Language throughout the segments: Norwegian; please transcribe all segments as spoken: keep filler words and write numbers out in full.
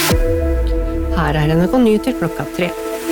Her er N R K Nyheter klokka tre.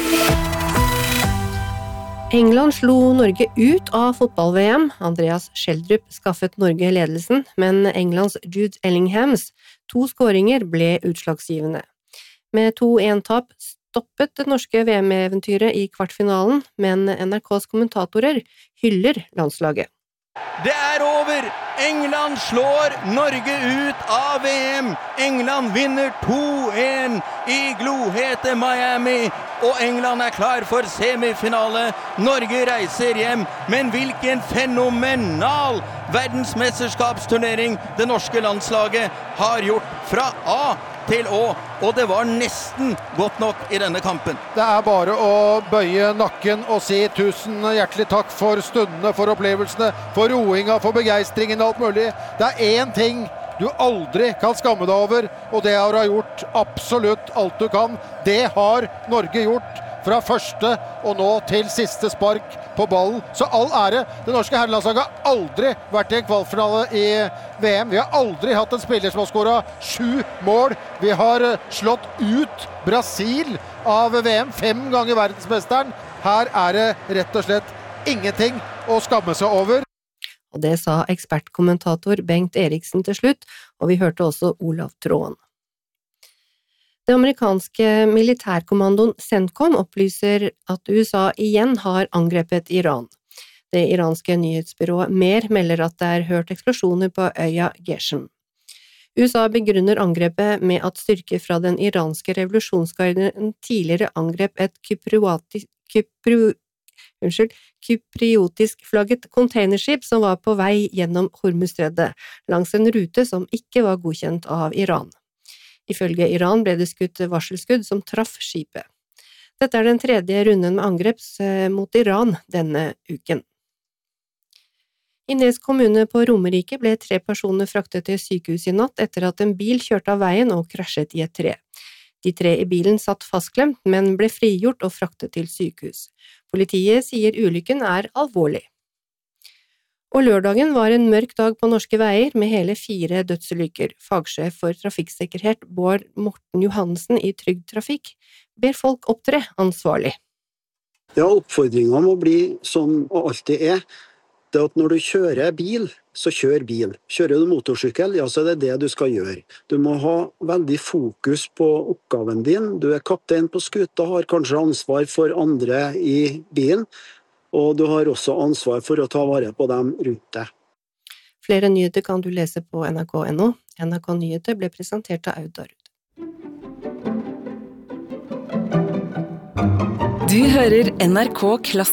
England slo Norge ut av fotball-V M. Andreas Schjelderup skaffet Norge ledelsen, men Englands Jude Bellinghams to skåringer ble utslagsgivende. Med to en-tap stoppet det norske V M-eventyret i kvartfinalen, men N R K's kommentatorer hyller landslaget. Det er over! England slår Norge ut av V M! England vinner to en i glohete Miami, og England er klar for semifinale. Norge reiser hjem, men hvilken fenomenal verdensmesterskapsturnering det norske landslaget har gjort fra A til Å, og det var nesten godt nok i denne kampen. Det er bare å bøye nakken og si tusen hjertelig takk for stundene, for opplevelsene, for roinga, for begeistringen og alt mulig. Det er én ting du aldri kan skamme deg over, og det er å ha gjort absolutt alt du kan. Det har Norge gjort fra første og nå til siste spark på ballen. Så all ære. Det norske herrelandslaget har aldri vært i en kvalfinale i V M. Vi har aldri hatt en spiller som har skåret sju mål. Vi har slått ut Brasil av V M, fem ganger verdensmesteren. Her er det rett og slett ingenting å skamme seg over. Og det sa ekspertkommentator Bengt Eriksen til slutt, og vi hørte også Olav Tråen. Det amerikanske militærkommandoen CENTCOM opplyser at U S A igjen har angrepet Iran. Det iranske nyhetsbyrået Mer melder at det er hørt eksplosjoner på øya Geshem. U S A begrunner angrepet med at styrker fra den iranske revolusjonsgarden tidligere angrep et kyprioti, kypri, unnskyld, kypriotisk flagget containerskip som var på vei gjennom Hormuzstredet, langs en rute som ikke var godkjent av Iran. Ifølge Iran ble det skutt varselskudd som traff skipet. Dette er den tredje runden med angreps mot Iran denne uken. I Nes kommune på Romerike ble tre personer fraktet til sykehus i natt etter at en bil kjørte av veien og krasjet i et tre. De tre i bilen satt fastklemt, men ble frigjort og fraktet til sykehus. Politiet sier ulykken er alvorlig. Og lørdagen var en mørk dag på norske veier med hele fire dødsulykker. Fagsjef for trafikksikkerhet Bård Morten Johansen i Trygg Trafikk ber folk opptre ansvarlig. Ja, oppfordringen må bli som og alltid er. Det at når du kjører bil, så kjør bil. Kjører du motorsykkel, ja, så er det det du skal gjøre. Du må ha veldig fokus på oppgaven din. Du er kaptein på skuta, har kanskje ansvar for andre i bilen. Og du har også ansvar for å ta vare på dem rundt deg. Flere nyheter kan du lese på N R K punktum N O. N R K Nyheter ble presentert av Aud Darud. Du hører N R K Klassisk.